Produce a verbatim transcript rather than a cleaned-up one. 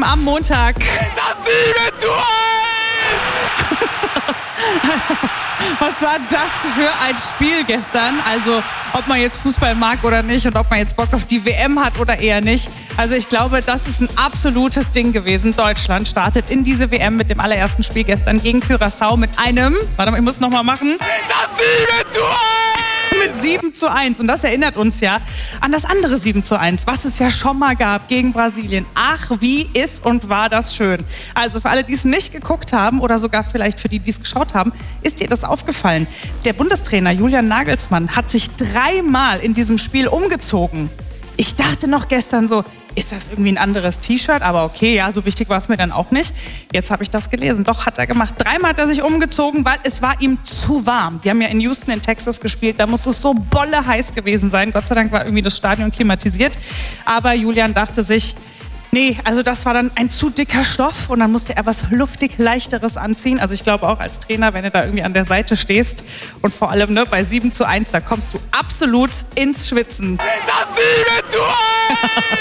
sieben am Montag. Das sieben zu eins! Was war das für ein Spiel gestern? Also, ob man jetzt Fußball mag oder nicht und ob man jetzt Bock auf die W M hat oder eher nicht. Also, ich glaube, das ist ein absolutes Ding gewesen. Deutschland startet in diese W M mit dem allerersten Spiel gestern gegen Curaçao mit einem, warte mal, ich muss nochmal machen. Das sieben zu eins! Mit sieben zu eins. Und das erinnert uns ja an das andere sieben zu eins, was es ja schon mal gab gegen Brasilien. Ach, wie ist und war das schön. Also für alle, die es nicht geguckt haben oder sogar vielleicht für die, die es geschaut haben, ist dir das aufgefallen? Der Bundestrainer Julian Nagelsmann hat sich dreimal in diesem Spiel umgezogen. Ich dachte noch gestern so, ist das irgendwie ein anderes T-Shirt? Aber okay, ja, so wichtig war es mir dann auch nicht. Jetzt habe ich das gelesen. Doch, hat er gemacht. Dreimal hat er sich umgezogen, weil es war ihm zu warm. Die haben ja in Houston in Texas gespielt. Da muss es so bolle heiß gewesen sein. Gott sei Dank war irgendwie das Stadion klimatisiert. Aber Julian dachte sich, nee, also das war dann ein zu dicker Stoff und dann musste er was luftig Leichteres anziehen. Also ich glaube auch als Trainer, wenn du da irgendwie an der Seite stehst und vor allem ne, bei sieben zu eins, da kommst du absolut ins Schwitzen. Das sieben zu eins!